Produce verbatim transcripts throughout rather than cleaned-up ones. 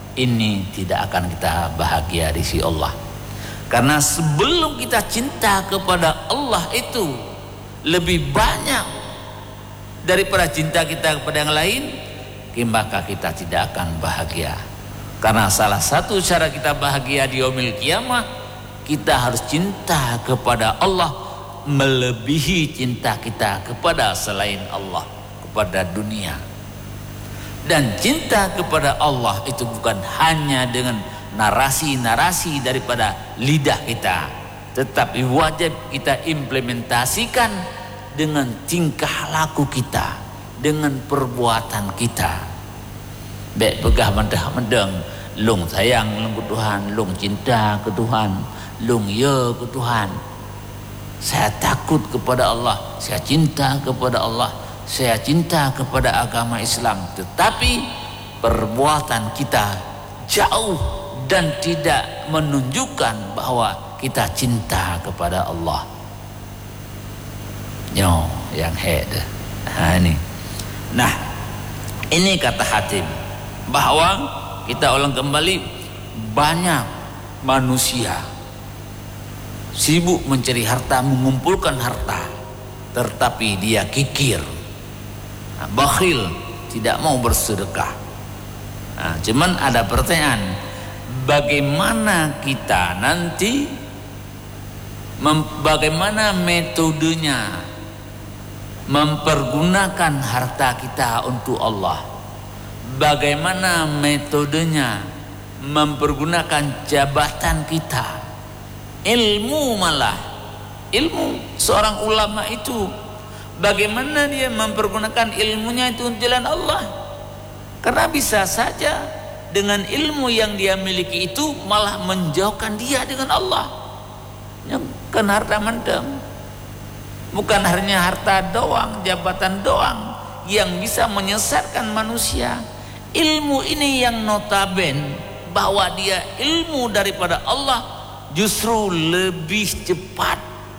ini tidak akan kita bahagia di sisi Allah. Karena sebelum kita cinta kepada Allah itu lebih banyak daripada cinta kita kepada yang lain, maka kita tidak akan bahagia. Karena salah satu cara kita bahagia di yaumil qiyamah, kita harus cinta kepada Allah melebihi cinta kita kepada selain Allah, kepada dunia. Dan cinta kepada Allah itu bukan hanya dengan narasi-narasi daripada lidah kita, tetapi wajib kita implementasikan dengan tingkah laku kita, dengan perbuatan kita. Baik pegah mendah mendeng, lung sayang lung ke Tuhan, lung cinta ke Tuhan, lung ya ke Tuhan. Saya takut kepada Allah, saya cinta kepada Allah, saya cinta kepada agama Islam. Tetapi perbuatan kita jauh dan tidak menunjukkan bahwa kita cinta kepada Allah. Yo, yang head. Nah, ini. Nah, ini kata Hatim bahwa kita ulang kembali, banyak manusia sibuk mencari harta, mengumpulkan harta, tetapi dia kikir, nah, bakhil, tidak mau bersedekah. Nah, cuman ada pertanyaan, bagaimana kita nanti mem, bagaimana metodenya mempergunakan harta kita untuk Allah, bagaimana metodenya mempergunakan jabatan kita, ilmu, malah ilmu seorang ulama itu bagaimana dia mempergunakan ilmunya itu untuk jalan Allah. Karena bisa saja dengan ilmu yang dia miliki itu malah menjauhkan dia dengan Allah. Bukan harta mendem, bukan hanya harta doang, jabatan doang yang bisa menyesatkan manusia. Ilmu ini yang notaben bahwa dia ilmu daripada Allah justru lebih cepat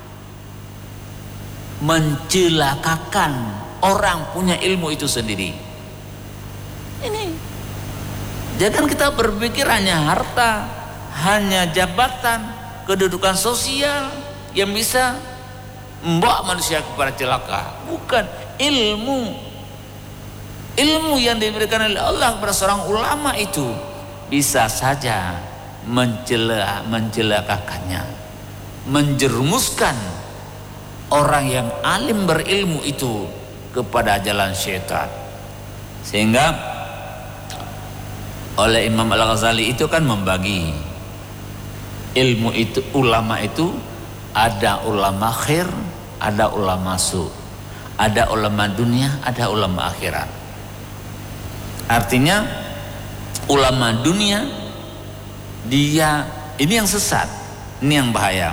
mencelakakan orang punya ilmu itu sendiri. Ini jangan kita berpikir hanya harta, hanya jabatan, kedudukan sosial yang bisa membawa manusia kepada celaka. Bukan, ilmu ilmu yang diberikan oleh Allah kepada seorang ulama itu bisa saja mencela mencelakakannya, menjerumuskan orang yang alim berilmu itu kepada jalan syaitan. Sehingga oleh Imam Al-Ghazali itu kan membagi ilmu itu, ulama itu ada ulama khair, ada ulama su, ada ulama dunia, ada ulama akhirat. Artinya ulama dunia dia ini yang sesat, ini yang bahaya,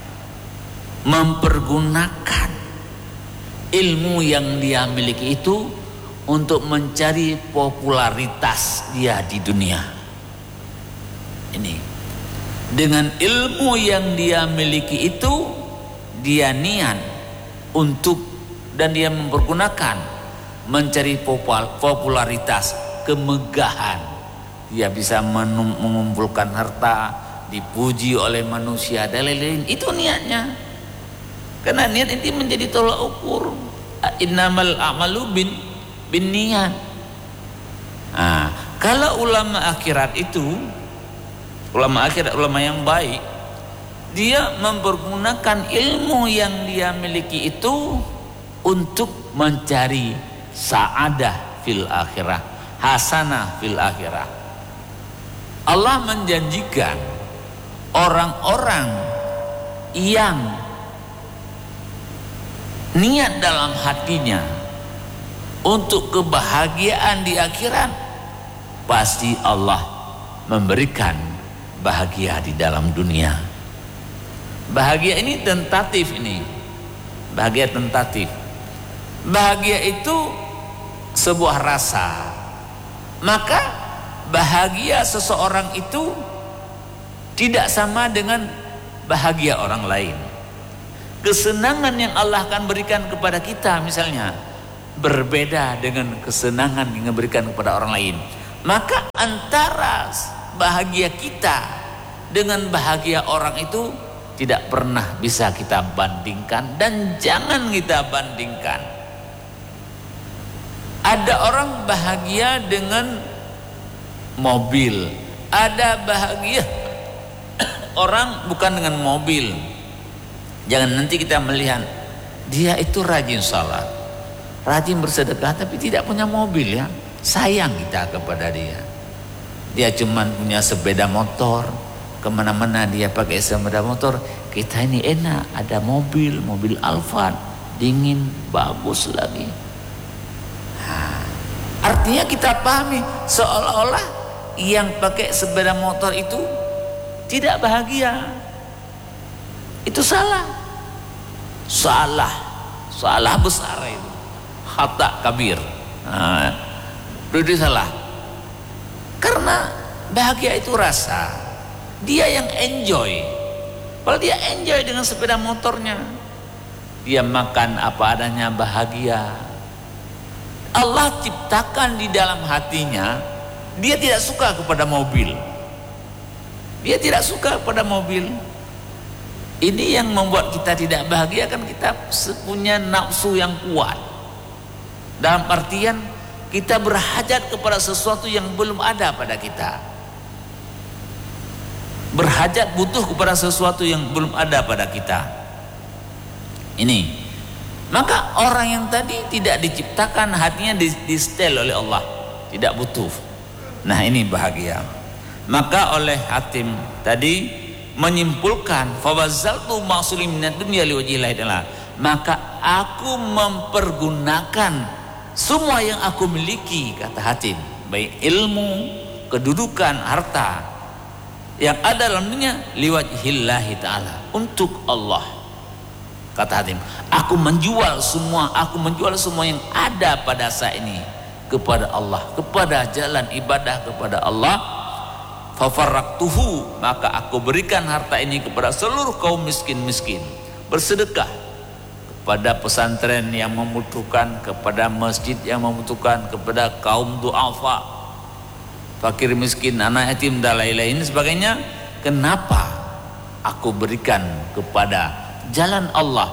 mempergunakan ilmu yang dia miliki itu untuk mencari popularitas dia di dunia. Ini dengan ilmu yang dia miliki itu dia niat untuk dan dia mempergunakan mencari popularitas, kemegahan. Dia bisa mengumpulkan harta, dipuji oleh manusia dan lain-lain. Itu niatnya. Karena niat itu menjadi tolak ukur. Innamal a'malu bin bin niat. Nah, kalau ulama akhirat itu, ulama akhirat, ulama yang baik, dia mempergunakan ilmu yang dia miliki itu untuk mencari sa'adah fil akhirah, hasanah fil akhirah. Allah menjanjikan orang-orang yang niat dalam hatinya untuk kebahagiaan di akhirat, pasti Allah memberikan bahagia di dalam dunia. Bahagia ini tentatif, ini bahagia tentatif. Bahagia itu sebuah rasa. Maka bahagia seseorang itu tidak sama dengan bahagia orang lain. Kesenangan yang Allah akan berikan kepada kita misalnya berbeda dengan kesenangan yang diberikan kepada orang lain. Maka antara bahagia kita dengan bahagia orang itu tidak pernah bisa kita bandingkan, dan jangan kita bandingkan. Ada orang bahagia dengan mobil, ada bahagia orang bukan dengan mobil. Jangan nanti kita melihat dia itu rajin salat, rajin bersedekah, tapi tidak punya mobil, ya sayang kita kepada dia. Dia cuman punya sepeda motor, kemana-mana dia pakai sepeda motor. Kita ini enak, ada mobil, mobil Alphard, dingin, bagus lagi. Nah, artinya kita pahami seolah-olah yang pakai sepeda motor itu tidak bahagia. Itu salah, salah, salah besar itu, khata kabir. Nah, itu salah. Karena bahagia itu rasa. Dia yang enjoy. Kalau dia enjoy dengan sepeda motornya, dia makan apa adanya, bahagia. Allah ciptakan di dalam hatinya, dia tidak suka kepada mobil. Dia tidak suka kepada mobil. Ini yang membuat kita tidak bahagia, kan kita punya nafsu yang kuat. Dalam artian kita berhajat kepada sesuatu yang belum ada pada kita. Berhajat, butuh kepada sesuatu yang belum ada pada kita. Ini. Maka orang yang tadi tidak diciptakan hatinya di, di setel oleh Allah, tidak butuh. Nah, ini bahagia. Maka oleh Hatim tadi menyimpulkan, fawazzaltu ma'suli minad dunya liwajhillahi ta'ala. Maka aku mempergunakan semua yang aku miliki, kata Hatim, baik ilmu, kedudukan, harta yang ada dalam dunia, liwajhillahi ta'ala, untuk Allah. Kata Hatim, aku menjual semua, aku menjual semua yang ada pada saat ini kepada Allah, kepada jalan ibadah kepada Allah. Fafarraktuhu, maka aku berikan harta ini kepada seluruh kaum miskin-miskin, bersedekah kepada pesantren yang membutuhkan, kepada masjid yang membutuhkan, kepada kaum du'afa, fakir miskin, anak yatim, dan lain-lain sebagainya. Kenapa aku berikan kepada jalan Allah?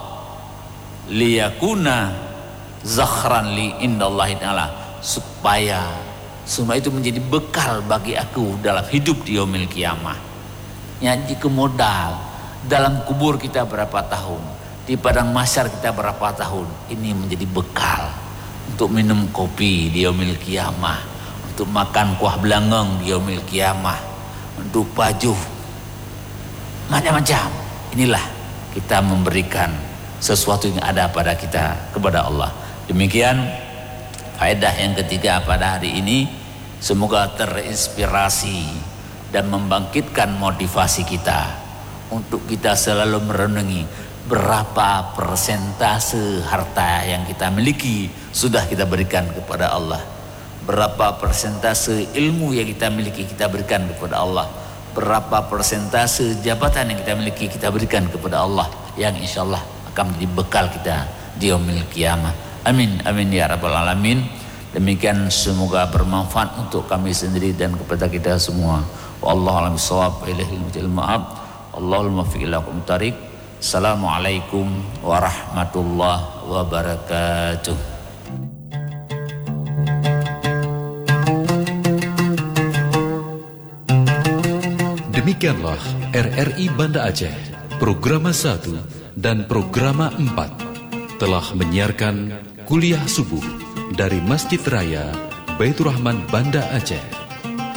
Liyakuna zakhran li indallahi ta'ala, supaya semua itu menjadi bekal bagi aku dalam hidup di yaumil qiyamah. Jadi modal dalam kubur kita berapa tahun, di padang mahsyar kita berapa tahun, ini menjadi bekal untuk minum kopi di yaumil qiyamah, untuk makan kuah belangong di yaumil qiyamah, untuk baju macam-macam. Inilah kita memberikan sesuatu yang ada pada kita kepada Allah. Demikian faedah yang ketiga pada hari ini. Semoga terinspirasi dan membangkitkan motivasi kita untuk kita selalu merenungi berapa persentase harta yang kita miliki sudah kita berikan kepada Allah, berapa persentase ilmu yang kita miliki kita berikan kepada Allah, berapa persentase jabatan yang kita miliki kita berikan kepada Allah, yang insya Allah akan menjadi bekal kita di yaumil qiyamah. Amin, amin ya rabbal alamin. Demikian, semoga bermanfaat untuk kami sendiri dan kepada kita semua. Wallahu a'lam bishawab, ilaihi al-ma'ab. Allahumma muwaffiq ila aqwamit thariq. Assalamualaikum warahmatullahi wabarakatuh. Demikianlah R R I Banda Aceh, Programa satu dan Programa empat telah menyiarkan kuliah subuh dari Masjid Raya Baitur Rahman Banda Aceh.